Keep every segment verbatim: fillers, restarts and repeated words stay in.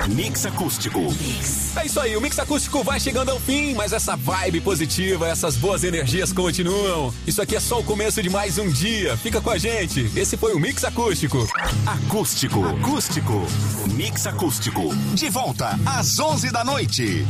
Mix Acústico. Mix. É isso aí, o Mix Acústico vai chegando ao fim, mas essa vibe positiva, essas boas energias continuam. Isso aqui é só o começo de mais um dia. Fica com a gente. Esse foi o Mix Acústico. Acústico. Acústico. Mix Acústico. De volta às onze da noite.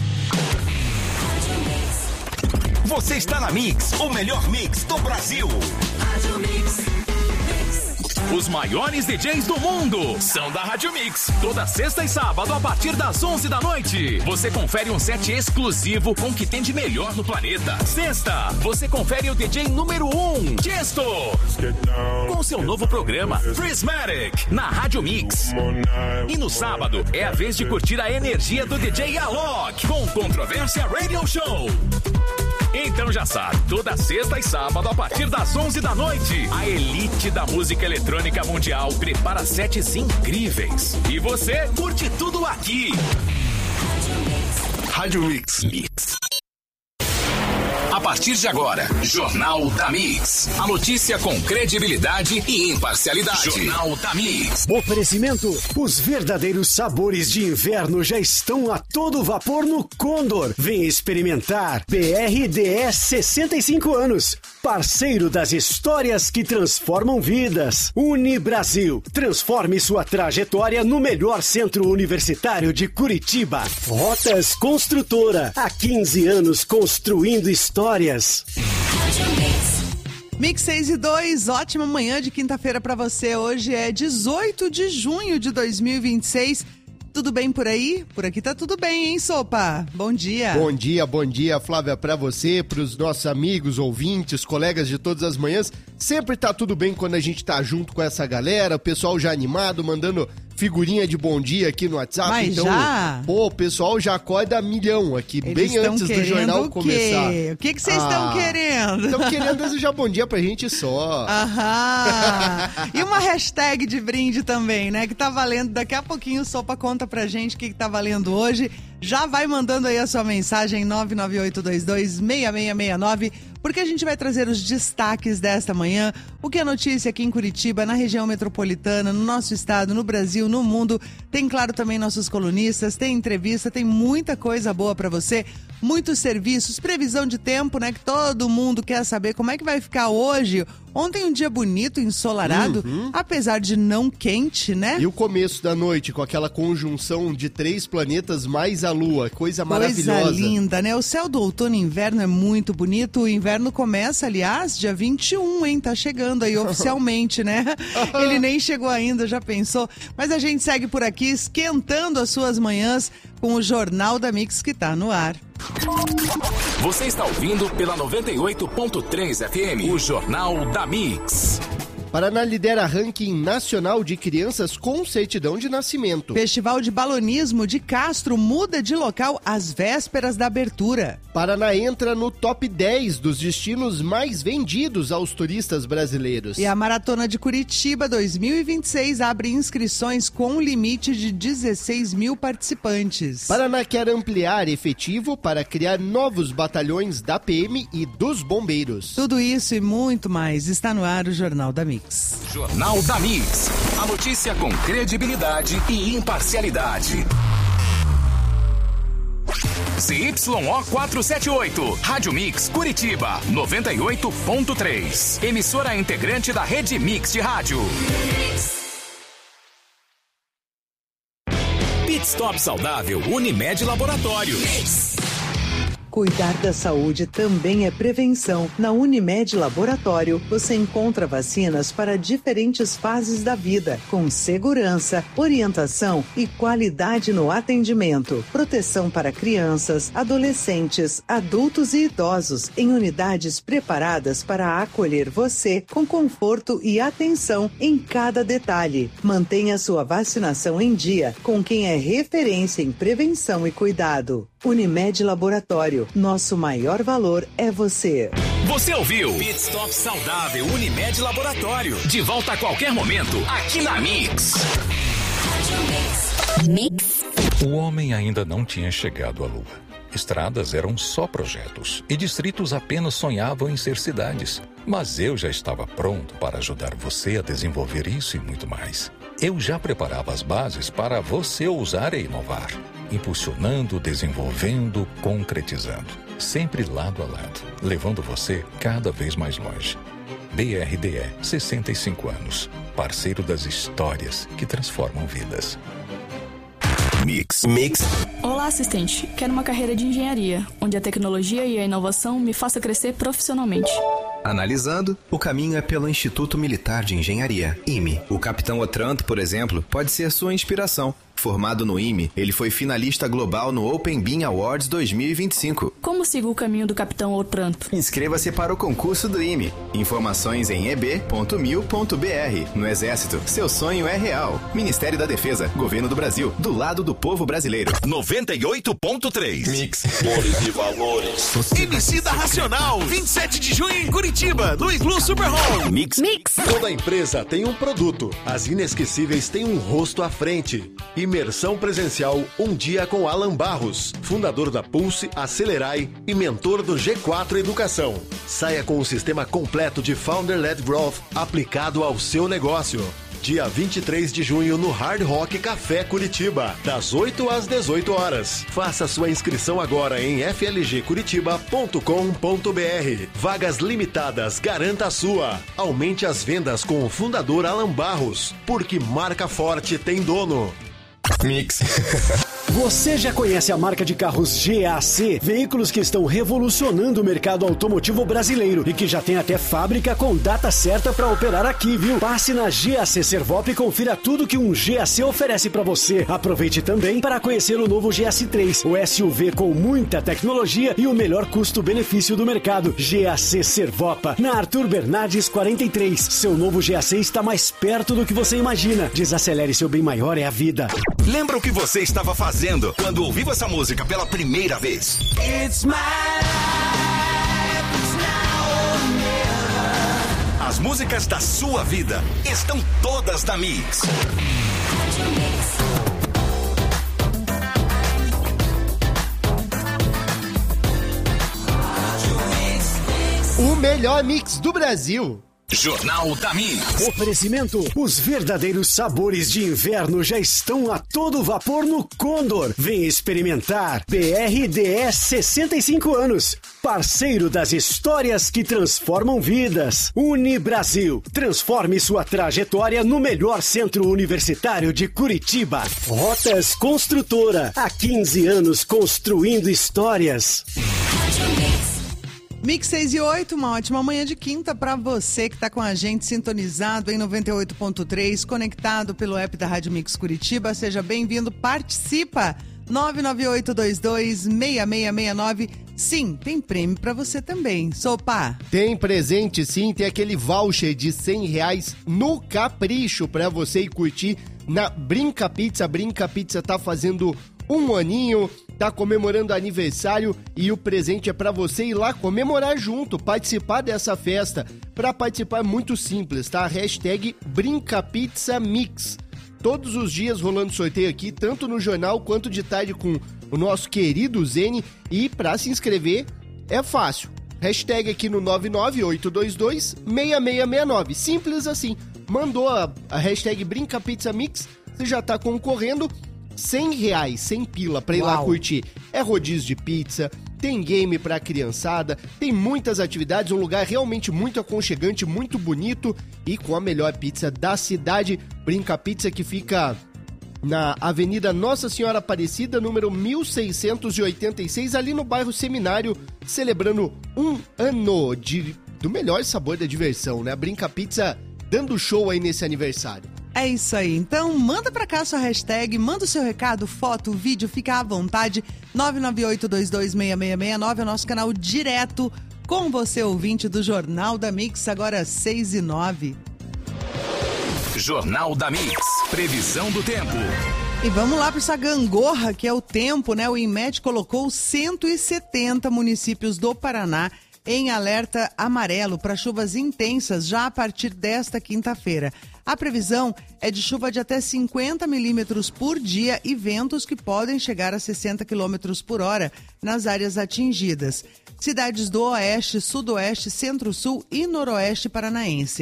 Você está na Mix, o melhor mix do Brasil. Rádio Mix. Os maiores D Js do mundo são da Rádio Mix. Toda sexta e sábado, a partir das onze da noite, você confere um set exclusivo com o que tem de melhor no planeta. Sexta, você confere o D J número um, Tiesto, com seu novo programa, Prismatic, na Rádio Mix. E no sábado, é a vez de curtir a energia do D J Alok, com Controvérsia Radio Show. Então já sabe, toda sexta e sábado, a partir das onze da noite, a elite da música eletrônica mundial prepara sets incríveis. E você curte tudo aqui. Rádio Mix. Mix. A partir de agora, Jornal da Mix. A notícia com credibilidade e imparcialidade. Jornal da Mix. Oferecimento: os verdadeiros sabores de inverno já estão a todo vapor no Condor. Vem experimentar. B R D S sessenta e cinco anos. Parceiro das histórias que transformam vidas. Unibrasil. Transforme sua trajetória no melhor centro universitário de Curitiba. Rotas Construtora. Há quinze anos construindo histórias. Mix seis e dois, ótima manhã de quinta-feira pra você. Hoje é dezoito de junho de dois mil e vinte e seis. Tudo bem por aí? Por aqui tá tudo bem, hein, Sopa? Bom dia. Bom dia, bom dia, Flávia, pra você, pros nossos amigos, ouvintes, colegas de todas as manhãs. Sempre tá tudo bem quando a gente tá junto com essa galera, o pessoal já animado, mandando figurinha de bom dia aqui no WhatsApp. Mas então, já? Pô, o pessoal já acorda milhão aqui, Eles bem antes do jornal o começar. O que que vocês estão ah, querendo? Estão querendo desejar bom dia pra gente só. Aham. E uma hashtag de brinde também, né? Que tá valendo. Daqui a pouquinho o Sopa conta pra gente o que, que tá valendo hoje. Já vai mandando aí a sua mensagem nove nove oito dois dois seis seis seis nove, porque a gente vai trazer os destaques desta manhã, o que é notícia aqui em Curitiba, na região metropolitana, no nosso estado, no Brasil, no mundo. Tem, claro, também nossos colunistas, tem entrevista, tem muita coisa boa pra você, muitos serviços, previsão de tempo, né, que todo mundo quer saber como é que vai ficar hoje. Ontem um dia bonito, ensolarado, uhum. apesar de não quente, né? E o começo da noite, com aquela conjunção de três planetas mais a Lua, coisa maravilhosa. Coisa linda, né? O céu do outono e inverno é muito bonito. O inverno começa, aliás, dia vinte e um, hein? Tá chegando aí oficialmente, né? Ele nem chegou ainda, já pensou? Mas a gente segue por aqui, esquentando as suas manhãs com o Jornal da Mix, que tá no ar. Você está ouvindo pela noventa e oito ponto três F M, o Jornal da Mix. Paraná lidera ranking nacional de crianças com certidão de nascimento. Festival de Balonismo de Castro muda de local às vésperas da abertura. Paraná entra no top dez dos destinos mais vendidos aos turistas brasileiros. E a Maratona de Curitiba dois mil e vinte e seis abre inscrições com limite de dezesseis mil participantes. Paraná quer ampliar efetivo para criar novos batalhões da P M e dos bombeiros. Tudo isso e muito mais está no ar o Jornal da Mix. Jornal da Mix. A notícia com credibilidade e imparcialidade. C Y O quatrocentos e setenta e oito, Rádio Mix Curitiba, noventa e oito ponto três. Emissora integrante da Rede Mix de Rádio. Pit Stop Saudável Unimed Laboratórios. Mix. Cuidar da saúde também é prevenção. Na Unimed Laboratório, você encontra vacinas para diferentes fases da vida, com segurança, orientação e qualidade no atendimento. Proteção para crianças, adolescentes, adultos e idosos, em unidades preparadas para acolher você com conforto e atenção em cada detalhe. Mantenha sua vacinação em dia com quem é referência em prevenção e cuidado. Unimed Laboratório, nosso maior valor é você. Você ouviu Pit Stop Saudável Unimed Laboratório. De volta a qualquer momento, aqui na Mix. Mix. O homem ainda não tinha chegado à Lua. Estradas eram só projetos e distritos apenas sonhavam em ser cidades. Mas eu já estava pronto para ajudar você a desenvolver isso e muito mais. Eu já preparava as bases para você ousar e inovar, impulsionando, desenvolvendo, concretizando, sempre lado a lado, levando você cada vez mais longe. B R D E, sessenta e cinco anos, parceiro das histórias que transformam vidas. Mix. Mix. Olá, assistente. Quero uma carreira de engenharia, onde a tecnologia e a inovação me faça crescer profissionalmente. Analisando, o caminho é pelo Instituto Militar de Engenharia, I M E. O capitão Otranto, por exemplo, pode ser sua inspiração. Formado no I M E, ele foi finalista global no Open Bean Awards dois mil e vinte e cinco. Como sigo o caminho do capitão Otranto? Inscreva-se para o concurso do I M E. Informações em e b ponto mil ponto b r. No Exército, seu sonho é real. Ministério da Defesa, Governo do Brasil, do lado do povo brasileiro. noventa e oito ponto três. Mix. Cores e valores. M C da Racional, vinte e sete de junho em Curitiba, no Iglu Super Hall. Mix. Mix. Toda empresa tem um produto. As inesquecíveis têm um rosto à frente. Imersão presencial Um Dia com Alan Barros, fundador da Pulse, Acelerai e mentor do G quatro Educação. Saia com o sistema completo de Founder-Led Growth aplicado ao seu negócio. Dia vinte e três de junho no Hard Rock Café Curitiba, das oito às dezoito horas. Faça sua inscrição agora em f l g curitiba ponto com ponto b r. Vagas limitadas, garanta a sua. Aumente as vendas com o fundador Alan Barros, porque marca forte tem dono. Mix. Você já conhece a marca de carros G A C? Veículos que estão revolucionando o mercado automotivo brasileiro e que já tem até fábrica com data certa para operar aqui, viu? Passe na G A C Servop e confira tudo que um G A C oferece para você. Aproveite também para conhecer o novo G A C três, o S U V com muita tecnologia e o melhor custo-benefício do mercado. G A C Servopa, na Arthur Bernardes quarenta e três. Seu novo G A C está mais perto do que você imagina. Desacelere, seu bem maior é a vida. Lembra o que você estava fazendo quando ouviu essa música pela primeira vez? It's my life, it's now or never. As músicas da sua vida estão todas na Mix. O melhor mix do Brasil. Jornal da Mix. Oferecimento: os verdadeiros sabores de inverno já estão a todo vapor no Condor. Vem experimentar. B R D E, sessenta e cinco anos. Parceiro das histórias que transformam vidas. Unibrasil. Transforme sua trajetória no melhor centro universitário de Curitiba. Rotas Construtora. Há quinze anos construindo histórias. Mix seis e oito, uma ótima manhã de quinta para você que está com a gente sintonizado em noventa e oito ponto três, conectado pelo app da Rádio Mix Curitiba. Seja bem-vindo, participa! nove nove oito dois dois, seis seis seis nove. Sim, tem prêmio para você também. Sopa! Tem presente sim, tem aquele voucher de cem reais no Capricho para você ir curtir na Brinca Pizza. Brinca Pizza tá fazendo um aninho, tá comemorando aniversário e o presente é pra você ir lá comemorar junto, participar dessa festa. Pra participar é muito simples, tá? Hashtag BrincaPizzaMix. Todos os dias rolando sorteio aqui, tanto no jornal quanto de tarde com o nosso querido Zene. E pra se inscrever é fácil. Hashtag aqui no nove nove oito dois dois, seis seis seis nove. Simples assim. Mandou a, a hashtag BrincaPizzaMix, você já tá concorrendo. cem reais, cem pila pra ir Uau. lá curtir. É rodízio de pizza, tem game pra criançada, tem muitas atividades, um lugar realmente muito aconchegante, muito bonito e com a melhor pizza da cidade. Brinca Pizza, que fica na Avenida Nossa Senhora Aparecida, número mil seiscentos e oitenta e seis, ali no bairro Seminário, celebrando um ano de, do melhor sabor da diversão, né? A Brinca Pizza dando show aí nesse aniversário. É isso aí. Então, manda pra cá sua hashtag, manda o seu recado, foto, vídeo, fica à vontade. nove nove oito dois dois, seis seis seis nove é o nosso canal direto com você, ouvinte do Jornal da Mix, agora seis e nove. Jornal da Mix. Previsão do tempo. E vamos lá para essa gangorra que é o tempo, né? O INMET colocou cento e setenta municípios do Paraná em alerta amarelo para chuvas intensas já a partir desta quinta-feira. A previsão é de chuva de até cinquenta milímetros por dia e ventos que podem chegar a sessenta quilômetros por hora nas áreas atingidas. Cidades do Oeste, Sudoeste, Centro-Sul e Noroeste paranaense.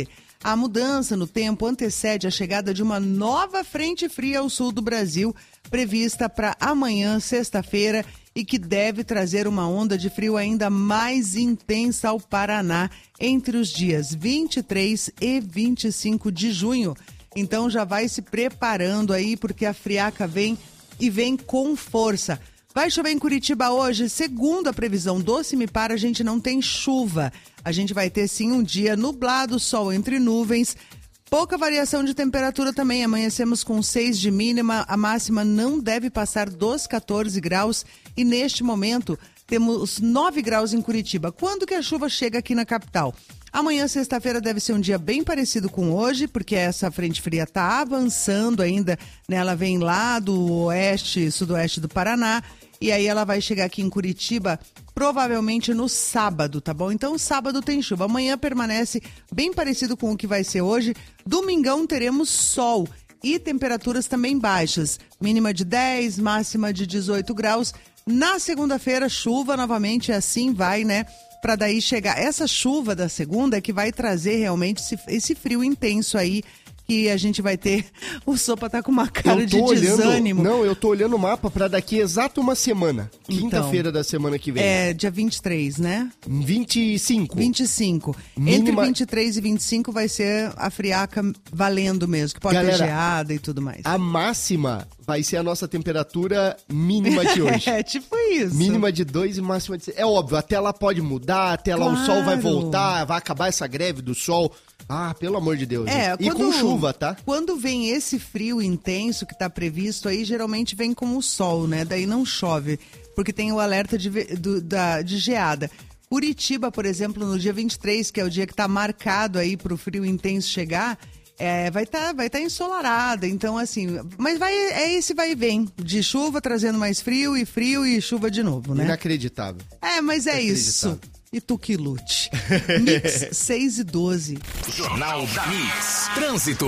A mudança no tempo antecede a chegada de uma nova frente fria ao sul do Brasil, prevista para amanhã, sexta-feira, e que deve trazer uma onda de frio ainda mais intensa ao Paraná entre os dias vinte e três e vinte e cinco de junho. Então já vai se preparando aí, porque a friaca vem e vem com força. Vai chover em Curitiba hoje, segundo a previsão do CIMIPAR, a gente não tem chuva. A gente vai ter sim um dia nublado, sol entre nuvens, pouca variação de temperatura também. Amanhecemos com seis de mínima, a máxima não deve passar dos catorze graus e neste momento temos nove graus em Curitiba. Quando que a chuva chega aqui na capital? Amanhã, sexta-feira, deve ser um dia bem parecido com hoje, porque essa frente fria está avançando ainda, né? Ela vem lá do oeste, sudoeste do Paraná, e aí ela vai chegar aqui em Curitiba provavelmente no sábado, tá bom? Então, sábado tem chuva. Amanhã permanece bem parecido com o que vai ser hoje. Domingão teremos sol e temperaturas também baixas. Mínima de dez, máxima de dezoito graus. Na segunda-feira, chuva novamente, assim vai, né? Para daí chegar essa chuva da segunda que vai trazer realmente esse, esse frio intenso aí que a gente vai ter. O Sopa tá com uma cara de olhando, desânimo. Não, eu tô olhando o mapa para daqui exato uma semana. Quinta-feira então, da semana que vem. É, dia vinte e três, né? vinte e cinco. vinte e cinco. Mínima... Entre vinte e três e vinte e cinco vai ser a friaca valendo mesmo, que pode Galera, ter geada e tudo mais. A máxima vai ser a nossa temperatura mínima de hoje. É, tipo isso. Mínima de dois e máxima de seis. É óbvio, até lá pode mudar, até lá claro. O sol vai voltar, vai acabar essa greve do sol. Ah, pelo amor de Deus. É, e quando, com chuva, tá? Quando vem esse frio intenso que tá previsto aí, geralmente vem com o sol, né? Daí não chove, porque tem o alerta de, do, da, de geada. Curitiba, por exemplo, no dia vinte e três, que é o dia que tá marcado aí pro frio intenso chegar, é, vai estar tá, vai tá ensolarada. Então, assim, mas vai, é esse vai e vem, de chuva trazendo mais frio e frio e chuva de novo, né? Inacreditável. É, mas é isso. E tu que lute. Mix seis e doze. Jornal da Mix. Trânsito.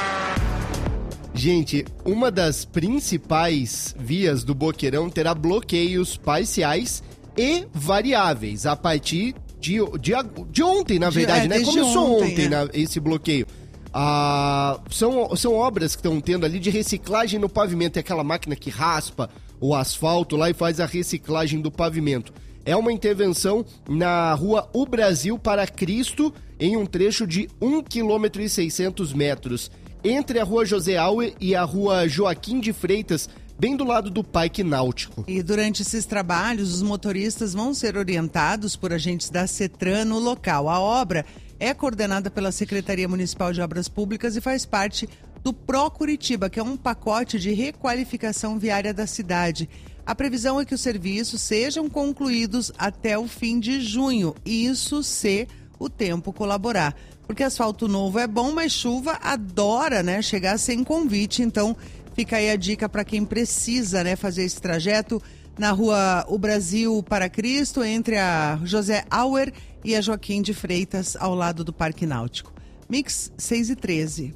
Gente, uma das principais vias do Boqueirão terá bloqueios parciais e variáveis a partir de, de, de ontem, na verdade, de, é, né? Começou ontem, ontem é. né, esse bloqueio. Ah, são, são obras que estão tendo ali de reciclagem no pavimento. É aquela máquina que raspa o asfalto lá e faz a reciclagem do pavimento. É uma intervenção na rua O Brasil para Cristo, em um trecho de um quilômetro e seiscentos metros, entre a rua José Auer e a rua Joaquim de Freitas, bem do lado do Parque Náutico. E durante esses trabalhos, os motoristas vão ser orientados por agentes da CETRAN no local. A obra é coordenada pela Secretaria Municipal de Obras Públicas e faz parte do Pro Curitiba, que é um pacote de requalificação viária da cidade. A previsão é que os serviços sejam concluídos até o fim de junho, isso se o tempo colaborar. Porque asfalto novo é bom, mas chuva adora, né, chegar sem convite. Então, fica aí a dica para quem precisa, né, fazer esse trajeto na rua O Brasil para Cristo, entre a José Auer e a Joaquim de Freitas, ao lado do Parque Náutico. Mix seis e treze.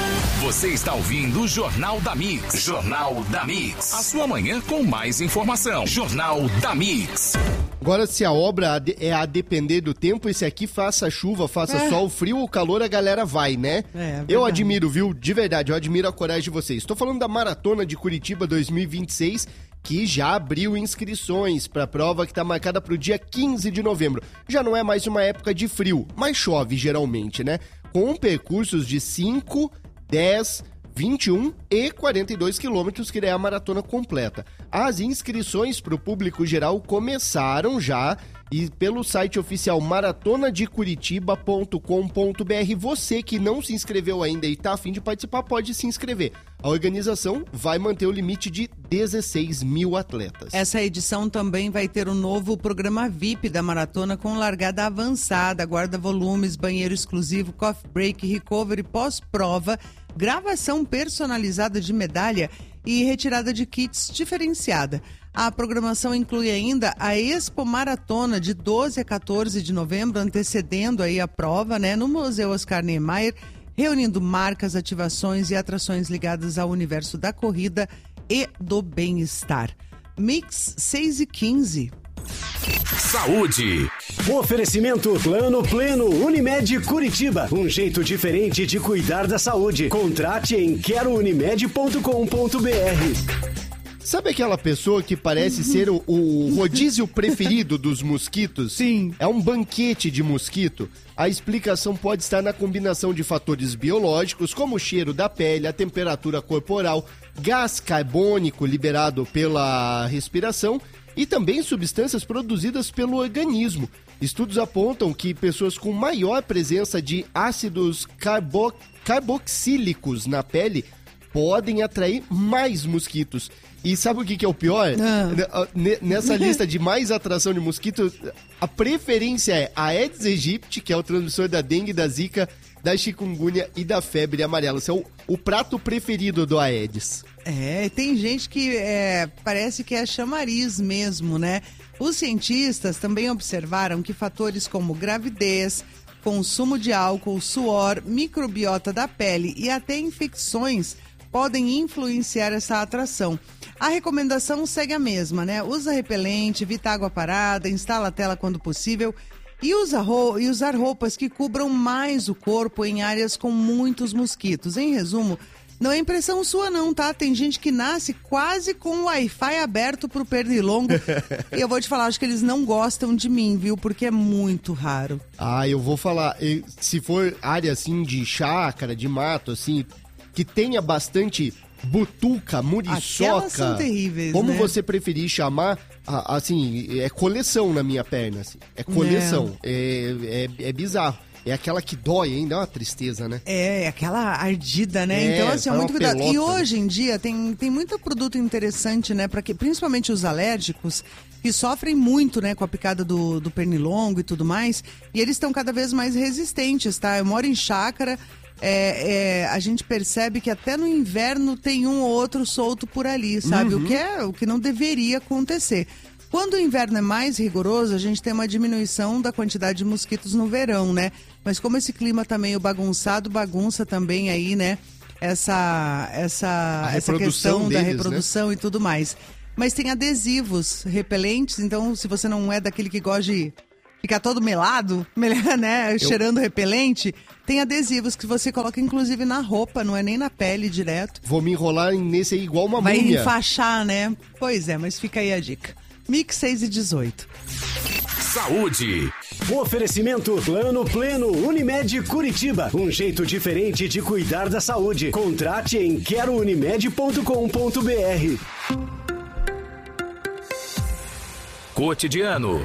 Você está ouvindo o Jornal da Mix. Jornal da Mix. A sua manhã com mais informação. Jornal da Mix. Agora, se a obra é a depender do tempo, esse aqui faça chuva, faça é. sol, frio ou calor, a galera vai, né? É, é eu admiro, viu? De verdade, eu admiro a coragem de vocês. Estou falando da Maratona de Curitiba dois mil e vinte e seis, que já abriu inscrições para a prova que está marcada para o dia quinze de novembro. Já não é mais uma época de frio, mas chove geralmente, né? Com percursos de cinco, dez, vinte e um e quarenta e dois quilômetros, que é a maratona completa. As inscrições para o público geral começaram já e pelo site oficial maratona de curitiba ponto com ponto b r. Você que não se inscreveu ainda e está a fim de participar, pode se inscrever. A organização vai manter o limite de dezesseis mil atletas. Essa edição também vai ter um novo programa V I P da maratona com largada avançada, guarda-volumes, banheiro exclusivo, coffee break, recovery pós-prova, gravação personalizada de medalha e retirada de kits diferenciada. A programação inclui ainda a Expo Maratona de doze a quatorze de novembro, antecedendo aí a prova, né, no Museu Oscar Niemeyer, reunindo marcas, ativações e atrações ligadas ao universo da corrida e do bem-estar. Mix seis e quinze. Saúde. Oferecimento Plano Pleno Unimed Curitiba. Um jeito diferente de cuidar da saúde. Contrate em quero unimed ponto com ponto b r. Sabe aquela pessoa que parece ser o, o rodízio preferido dos mosquitos? Sim. É um banquete de mosquito. A explicação pode estar na combinação de fatores biológicos, como o cheiro da pele, a temperatura corporal, gás carbônico liberado pela respiração e também substâncias produzidas pelo organismo. Estudos apontam que pessoas com maior presença de ácidos carbo- carboxílicos na pele podem atrair mais mosquitos. E sabe o que, que é o pior? Ah. Nessa lista de mais atração de mosquitos, a preferência é a Aedes aegypti, que é o transmissor da dengue, da zika, da chikungunya e da febre amarela. Esse é o, o prato preferido do Aedes. É, tem gente que é, parece que é chamariz mesmo, né? Os cientistas também observaram que fatores como gravidez, consumo de álcool, suor, microbiota da pele e até infecções podem influenciar essa atração. A recomendação segue a mesma, né? Usa repelente, evita água parada, instala a tela quando possível e, usa ro- e usar roupas que cubram mais o corpo em áreas com muitos mosquitos. Em resumo, não é impressão sua não, tá? Tem gente que nasce quase com o Wi-Fi aberto pro pernilongo. E eu vou te falar, acho que eles não gostam de mim, viu? Porque é muito raro. Ah, eu vou falar, se for área assim de chácara, de mato, assim, que tenha bastante butuca, muriçoca. Aquelas são terríveis, como né? você preferir chamar, assim, é coleção na minha perna, assim. É coleção, é, é, é bizarro. É aquela que dói, hein? Dá uma tristeza, né? É, aquela ardida, né? É, então, assim, é muito cuidado. pelota, E hoje em dia tem, tem muito produto interessante, né? Para que, principalmente os alérgicos, que sofrem muito, né? Com a picada do, do pernilongo e tudo mais. E eles estão cada vez mais resistentes, tá? Eu moro em chácara. É, é, a gente percebe que até no inverno tem um ou outro solto por ali, sabe? Uhum. O que é o que não deveria acontecer. Quando o inverno é mais rigoroso, a gente tem uma diminuição da quantidade de mosquitos no verão, né? Mas como esse clima tá meio bagunçado, bagunça também aí, né? Essa, essa, essa questão deles, da reprodução, né? E tudo mais. Mas tem adesivos repelentes, então se você não é daquele que gosta de ficar todo melado, né? Eu... cheirando repelente, tem adesivos que você coloca inclusive na roupa, não é nem na pele direto. Vou me enrolar nesse aí igual uma Vai múmia. Vai enfaixar, né? Pois é, mas fica aí a dica. Mix seis e dezoito. Saúde. Oferecimento Plano Pleno Unimed Curitiba. Um jeito diferente de cuidar da saúde. Contrate em quero unimed ponto com ponto b r. Cotidiano.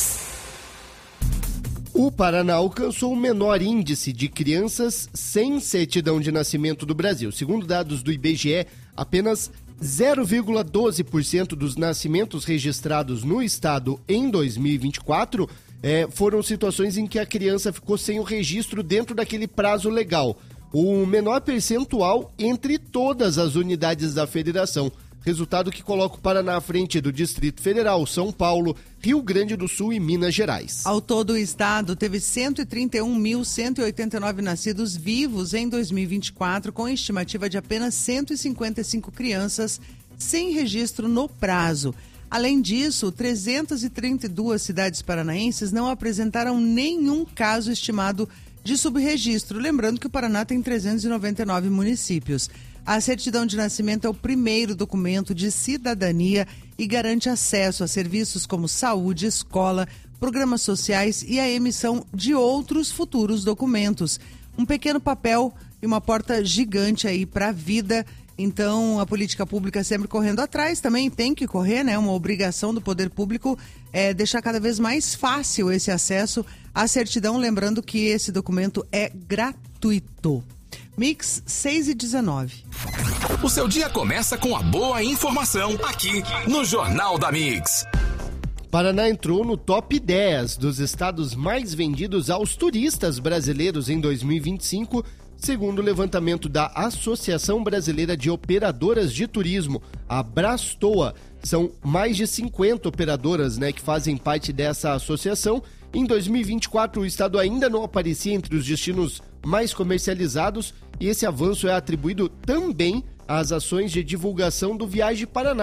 O Paraná alcançou o menor índice de crianças sem certidão de nascimento do Brasil. Segundo dados do I B G E, apenas zero vírgula doze por cento dos nascimentos registrados no estado em dois mil e vinte e quatro é, foram situações em que a criança ficou sem o registro dentro daquele prazo legal. O menor percentual entre todas as unidades da federação. Resultado que coloca o Paraná à frente do Distrito Federal, São Paulo, Rio Grande do Sul e Minas Gerais. Ao todo, o estado teve cento e trinta e um mil, cento e oitenta e nove nascidos vivos em dois mil e vinte e quatro, com estimativa de apenas cento e cinquenta e cinco crianças sem registro no prazo. Além disso, trezentas e trinta e duas cidades paranaenses não apresentaram nenhum caso estimado de subregistro. Lembrando que o Paraná tem trezentos e noventa e nove municípios. A certidão de nascimento é o primeiro documento de cidadania e garante acesso a serviços como saúde, escola, programas sociais e a emissão de outros futuros documentos. Um pequeno papel e uma porta gigante aí para a vida. Então, a política pública sempre correndo atrás, também tem que correr, né? Uma obrigação do poder público é deixar cada vez mais fácil esse acesso à certidão, lembrando que esse documento é gratuito. Mix seis e dezenove. O seu dia começa com a boa informação aqui no Jornal da Mix. Paraná entrou no top dez dos estados mais vendidos aos turistas brasileiros em dois mil e vinte e cinco, segundo o levantamento da Associação Brasileira de Operadoras de Turismo, a Brastoa. São mais de cinquenta operadoras, né, que fazem parte dessa associação. Em dois mil e vinte e quatro, o estado ainda não aparecia entre os destinos mais comercializados e esse avanço é atribuído também às ações de divulgação do Viagem Paraná,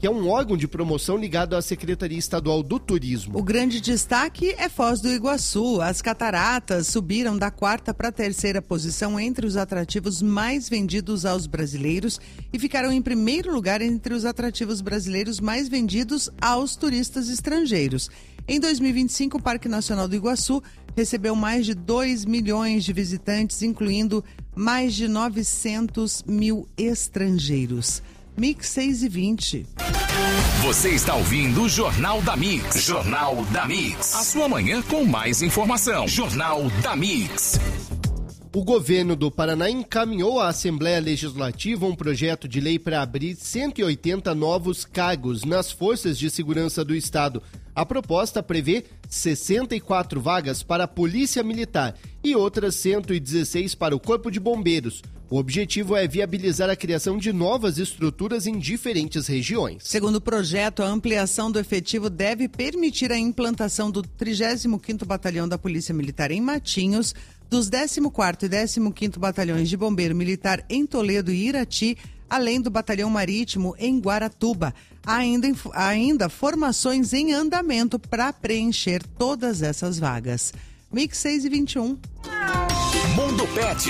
que é um órgão de promoção ligado à Secretaria Estadual do Turismo. O grande destaque é Foz do Iguaçu. As cataratas subiram da quarta para a terceira posição entre os atrativos mais vendidos aos brasileiros e ficaram em primeiro lugar entre os atrativos brasileiros mais vendidos aos turistas estrangeiros. Em dois mil e vinte e cinco, o Parque Nacional do Iguaçu recebeu mais de dois milhões de visitantes, incluindo mais de novecentos mil estrangeiros. Mix seis e vinte. Você está ouvindo o Jornal da Mix. Jornal da Mix. A sua manhã com mais informação. Jornal da Mix. O governo do Paraná encaminhou à Assembleia Legislativa um projeto de lei para abrir cento e oitenta novos cargos nas forças de segurança do Estado. A proposta prevê sessenta e quatro vagas para a Polícia Militar e outras cento e dezesseis para o Corpo de Bombeiros. O objetivo é viabilizar a criação de novas estruturas em diferentes regiões. Segundo o projeto, a ampliação do efetivo deve permitir a implantação do trigésimo quinto Batalhão da Polícia Militar em Matinhos, dos décimo quarto e décimo quinto Batalhões de Bombeiro Militar em Toledo e Irati, além do Batalhão Marítimo em Guaratuba. Há ainda, ainda formações em andamento para preencher todas essas vagas. Mix seis e vinte e um. Mundo Pet.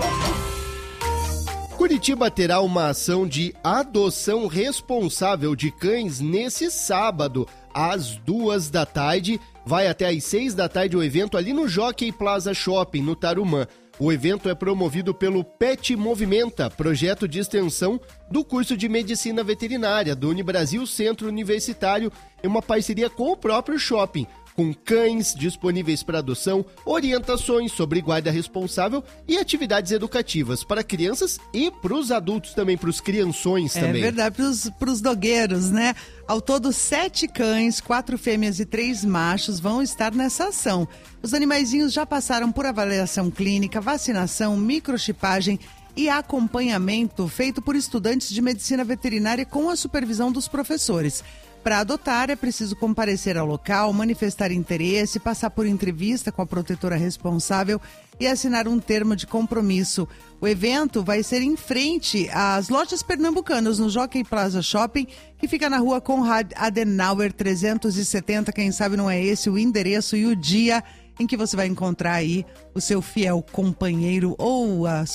Curitiba terá uma ação de adoção responsável de cães nesse sábado, às duas da tarde. Vai até às seis da tarde o evento ali no Jockey Plaza Shopping, no Tarumã. O evento é promovido pelo Pet Movimenta, projeto de extensão do curso de Medicina Veterinária do Unibrasil Centro Universitário, em uma parceria com o próprio shopping, com cães disponíveis para adoção, orientações sobre guarda responsável e atividades educativas para crianças e para os adultos também, para os crianções também. É verdade, para os dogueiros, né? Ao todo, sete cães, quatro fêmeas e três machos vão estar nessa ação. Os animaizinhos já passaram por avaliação clínica, vacinação, microchipagem e acompanhamento feito por estudantes de medicina veterinária com a supervisão dos professores. Para adotar, é preciso comparecer ao local, manifestar interesse, passar por entrevista com a protetora responsável e assinar um termo de compromisso. O evento vai ser em frente às lojas pernambucanas, no Jockey Plaza Shopping, que fica na rua Conrad Adenauer trezentos e setenta. Quem sabe não é esse o endereço e o dia em que você vai encontrar aí o seu fiel companheiro ou a